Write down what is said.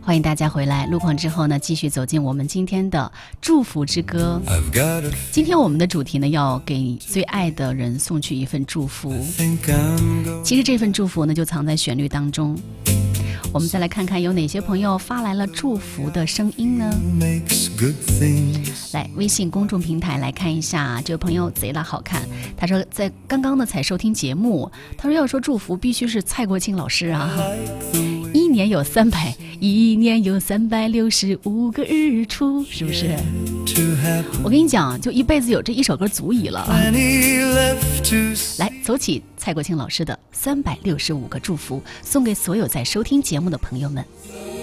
欢迎大家回来，路况之后呢，继续走进我们今天的祝福之歌。今天我们的主题呢，要给最爱的人送去一份祝福。其实这份祝福呢，就藏在旋律当中。我们再来看看有哪些朋友发来了祝福的声音呢？来，微信公众平台来看一下，这位朋友贼拉好看，他说在刚刚呢才收听节目，他说要说祝福必须是蔡国庆老师啊。一年有365个日出，是不是？我跟你讲，就一辈子有这一首歌足矣了。来，走起蔡国庆老师的365个祝福，送给所有在收听节目的朋友们。